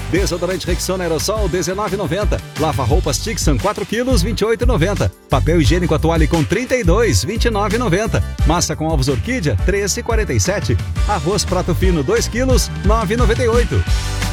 Desodorante Rexona Aerosol, R$19,90. Lava-roupas Tixan, 4 quilos, R$28,90. Papel higiênico Atuale com 32, R$29,90. Massa com ovos Orquídea, R$13,47. Arroz prato fino, 2 quilos, R$9,98.